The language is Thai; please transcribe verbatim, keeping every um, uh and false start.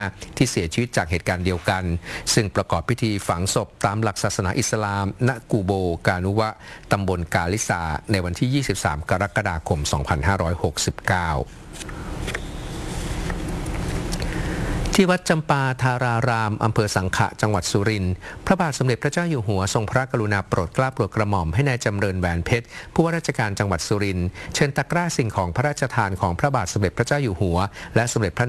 ที่เสียชีวิตจากเหตุการณ์เดียวกันซึ่งประกอบพิธีฝังศพตามหลักศาสนาอิสลามณกูโบกานุวะตำบลกาลิซาในวันที่ ยี่สิบสาม กรกฎาคม สองพันห้าร้อยหกสิบเก้าที่วัดจำปาธารารามอำเภอสังขะจังหวัดสุรินทร์พระบาทสมเด็จพระเจ้าอยู่หัวทรงพระกรุณาโปรดเกล้าโปรดกระหม่อมให้นายจำเริญแหวนเพชรผู้ว่าราชการจังหวัดสุรินทร์เชิญตะกร้าสิ่งของพระราชทานของพระบาทสมเด็จพระเจ้าอยู่หัวและสมเด็จพระ